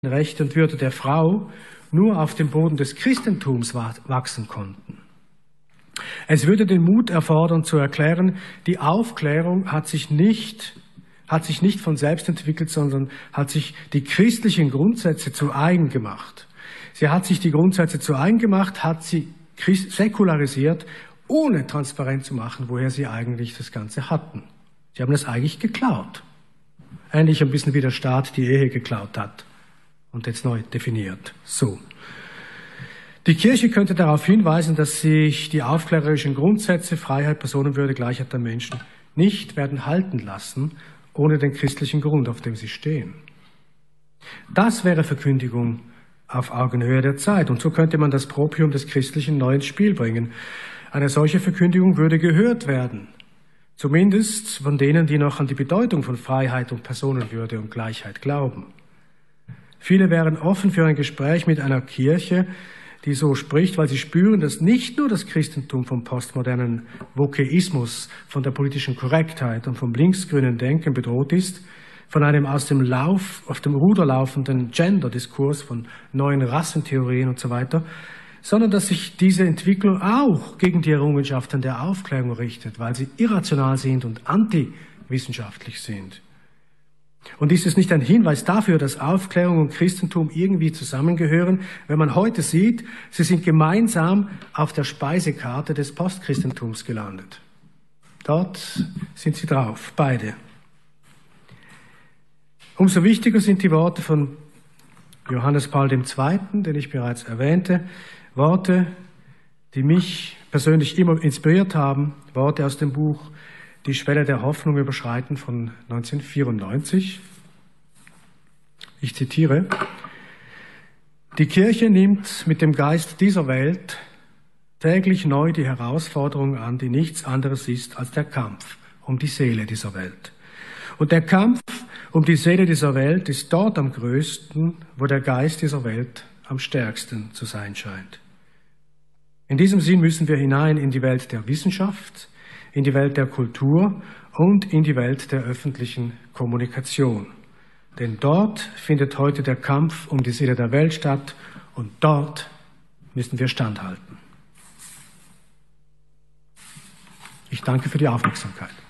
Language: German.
Rechte und Würde der Frau nur auf dem Boden des Christentums wachsen konnten. Es würde den Mut erfordern, zu erklären, die Aufklärung hat sich nicht von selbst entwickelt, sondern hat sich die christlichen Grundsätze zu eigen gemacht. Sie hat sich die Grundsätze zu eigen gemacht, hat sie säkularisiert, ohne transparent zu machen, woher sie eigentlich das Ganze hatten. Sie haben das eigentlich geklaut. Ähnlich ein bisschen wie der Staat die Ehe geklaut hat und jetzt neu definiert. So. Die Kirche könnte darauf hinweisen, dass sich die aufklärerischen Grundsätze Freiheit, Personenwürde, Gleichheit der Menschen nicht werden halten lassen, ohne den christlichen Grund, auf dem sie stehen. Das wäre Verkündigung auf Augenhöhe der Zeit. Und so könnte man das Proprium des Christlichen neu ins Spiel bringen. Eine solche Verkündigung würde gehört werden. Zumindest von denen, die noch an die Bedeutung von Freiheit und Personenwürde und Gleichheit glauben. Viele wären offen für ein Gespräch mit einer Kirche, die so spricht, weil sie spüren, dass nicht nur das Christentum vom postmodernen Wokeismus, von der politischen Korrektheit und vom linksgrünen Denken bedroht ist, von einem auf dem Ruder laufenden Gender-Diskurs, von neuen Rassentheorien und so weiter, sondern dass sich diese Entwicklung auch gegen die Errungenschaften der Aufklärung richtet, weil sie irrational sind und antiwissenschaftlich sind. Und ist es nicht ein Hinweis dafür, dass Aufklärung und Christentum irgendwie zusammengehören, wenn man heute sieht, sie sind gemeinsam auf der Speisekarte des Postchristentums gelandet. Dort sind sie drauf, beide. Umso wichtiger sind die Worte von Johannes Paul II., den ich bereits erwähnte, Worte, die mich persönlich immer inspiriert haben, Worte aus dem Buch Die Schwelle der Hoffnung überschreiten von 1994. Ich zitiere: Die Kirche nimmt mit dem Geist dieser Welt täglich neu die Herausforderung an, die nichts anderes ist als der Kampf um die Seele dieser Welt. Und der Kampf um die Seele dieser Welt ist dort am größten, wo der Geist dieser Welt am stärksten zu sein scheint. In diesem Sinn müssen wir hinein in die Welt der Wissenschaft, in die Welt der Kultur und in die Welt der öffentlichen Kommunikation. Denn dort findet heute der Kampf um die Seele der Welt statt und dort müssen wir standhalten. Ich danke für die Aufmerksamkeit.